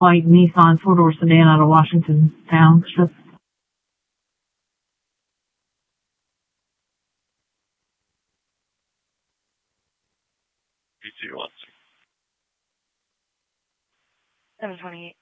white Nissan four-door sedan out of Washington Township. PC 728.